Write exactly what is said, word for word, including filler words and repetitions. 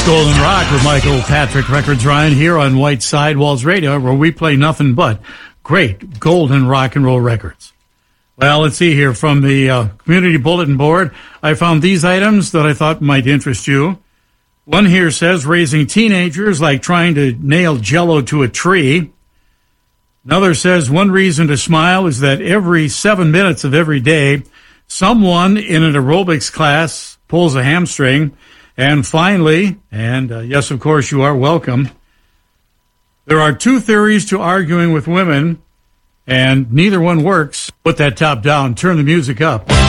Golden Rock with Michael Patrick Records, Ryan, here on White Sidewalls Radio, where we play nothing but great golden rock and roll records. Well, let's see here. From the uh, community bulletin board, I found these items that I thought might interest you. One here says, raising teenagers like trying to nail Jell-O to a tree. Another says, one reason to smile is that every seven minutes of every day, someone in an aerobics class pulls a hamstring. And finally, and uh, yes, of course, you are welcome, there are two theories to arguing with women, and neither one works. Put that top down, turn the music up.